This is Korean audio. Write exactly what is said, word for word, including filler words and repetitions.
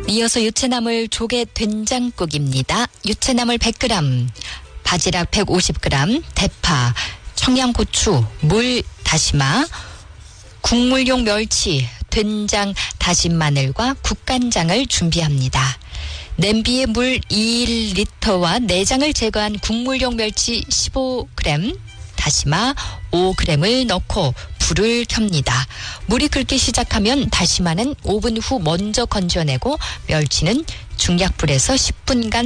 이어서 유채나물 조개 된장국입니다. 유채나물 백 그램, 바지락 백오십 그램, 대파, 청양고추, 물, 다시마, 국물용 멸치, 된장, 다진 마늘과 국간장을 준비합니다. 냄비에 물 일 리터와 내장을 제거한 국물용 멸치 십오 그램, 다시마 오 그램을 넣고 불을 켭니다. 물이 끓기 시작하면 다시마는 오 분 후 먼저 건져내고 멸치는 중약불에서 십 분간